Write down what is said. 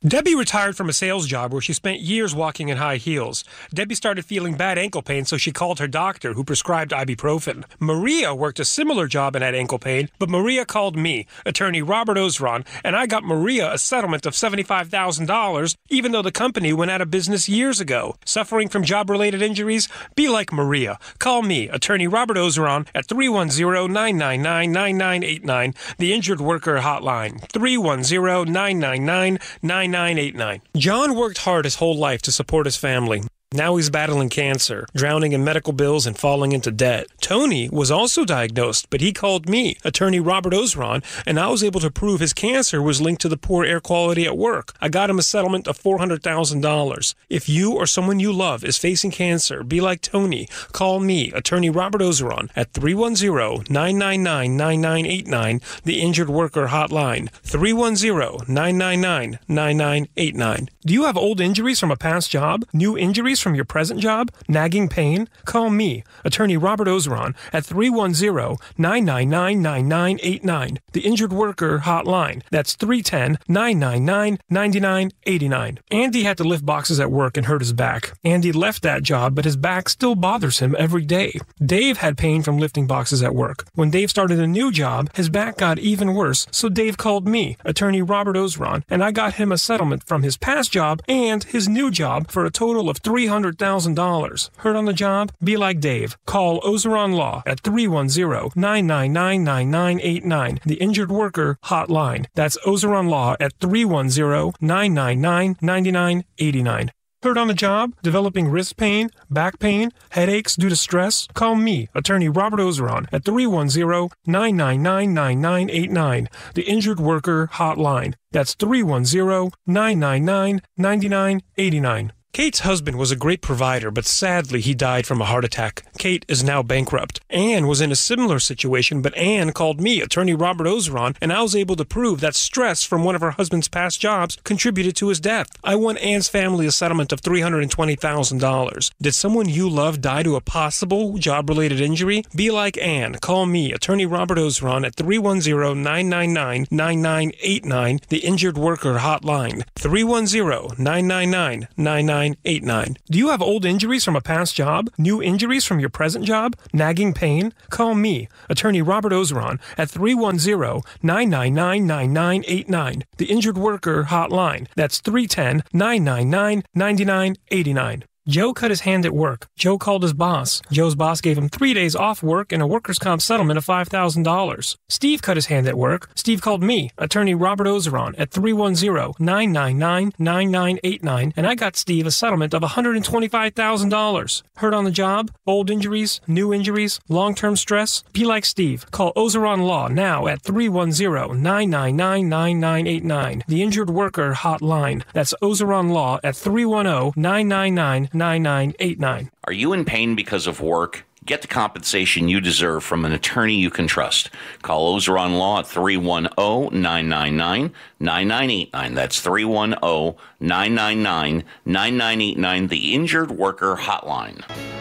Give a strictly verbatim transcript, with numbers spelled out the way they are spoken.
Debbie retired from a sales job where she spent years walking in high heels. Debbie started feeling bad ankle pain, so she called her doctor, who prescribed ibuprofen. Maria worked a similar job and had ankle pain, but Maria called me, attorney Robert Ozeron, and I got Maria a settlement of seventy-five thousand dollars, even though the company went out of business years ago. Suffering from job-related injuries? Be like Maria. Call me, attorney Robert Ozeron, at three one zero, nine nine nine, nine nine eight nine, the Injured Worker Hotline, three one zero, nine nine nine, nine nine eight nine. John worked hard his whole life to support his family. Now he's battling cancer, drowning in medical bills and falling into debt. Tony was also diagnosed, but he called me, attorney Robert Ozeron, and I was able to prove his cancer was linked to the poor air quality at work. I got him a settlement of four hundred thousand dollars. If you or someone you love is facing cancer, be like Tony. Call me, attorney Robert Ozeron, at three one zero, nine nine nine, nine nine eight nine, the Injured Worker Hotline, three one zero, nine nine nine, nine nine eight nine. Do you have old injuries from a past job? New injuries from your present job? Nagging pain? Call me, attorney Robert Ozeron, at three one zero, nine nine nine, nine nine eight nine, the Injured Worker Hotline. That's three one zero, nine nine nine, nine nine eight nine. Andy had to lift boxes at work and hurt his back. Andy left that job, but his back still bothers him every day. Dave had pain from lifting boxes at work. When Dave started a new job, his back got even worse, so Dave called me, attorney Robert Ozeron, and I got him a settlement from his past job and his new job for a total of three hundred thousand dollars. Hurt on the job? Be like Dave. Call Ozeron Law at three one zero, nine nine nine, nine nine eight nine, the Injured Worker Hotline. That's Ozeron Law at three one zero, nine nine nine, nine nine eight nine. Hurt on the job? Developing wrist pain, back pain, headaches due to stress? Call me, attorney Robert Ozeron, at three one zero, nine nine nine, nine nine eight nine, the Injured Worker Hotline. That's three one zero, nine nine nine, nine nine eight nine. Kate's husband was a great provider, but sadly he died from a heart attack. Kate is now bankrupt. Anne was in a similar situation, but Anne called me, attorney Robert Ozeron, and I was able to prove that stress from one of her husband's past jobs contributed to his death. I won Anne's family a settlement of three hundred twenty thousand dollars. Did someone you love die to a possible job-related injury? Be like Anne. Call me, attorney Robert Ozeron, at three one zero, nine nine nine, nine nine eight nine, the Injured Worker Hotline, three one zero, nine nine nine, nine nine eight nine. Do you have old injuries from a past job? New injuries from your present job? Nagging pain? Call me, attorney Robert Ozeron, at three one zero, nine nine nine, nine nine eight nine, the Injured Worker Hotline. That's three one zero, nine nine nine, nine nine eight nine. Joe cut his hand at work. Joe called his boss. Joe's boss gave him three days off work and a workers' comp settlement of five thousand dollars. Steve cut his hand at work. Steve called me, attorney Robert Ozeron, at three one zero, nine nine nine, nine nine eight nine, and I got Steve a settlement of one hundred twenty-five thousand dollars. Hurt on the job? Old injuries? New injuries? Long-term stress? Be like Steve. Call Ozeron Law now at three one zero, nine nine nine, nine nine eight nine, the Injured Worker Hotline. That's Ozeron Law at three one zero, nine nine nine, nine nine eight nine. Are you in pain because of work? Get the compensation you deserve from an attorney you can trust. Call Ozeron Law at three one zero, nine nine nine, nine nine eight nine. That's three one zero, nine nine nine, nine nine eight nine, the Injured Worker Hotline.